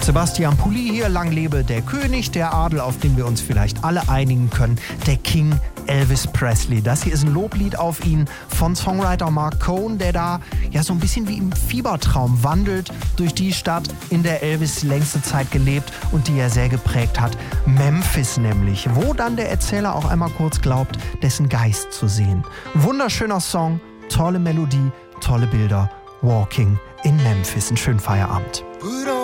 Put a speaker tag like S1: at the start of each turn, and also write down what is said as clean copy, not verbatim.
S1: Sebastian Pulli hier, lang lebe der König, der Adel, auf den wir uns vielleicht alle einigen können, der King Elvis Presley. Das hier ist ein Loblied auf ihn von Songwriter Mark Cohn, der da ja so ein bisschen wie im Fiebertraum wandelt durch die Stadt, in der Elvis längste Zeit gelebt und die er sehr geprägt hat. Memphis nämlich, wo dann der Erzähler auch einmal kurz glaubt, dessen Geist zu sehen. Wunderschöner Song, tolle Melodie, tolle Bilder. Walking in Memphis. Einen schönen Feierabend.
S2: Put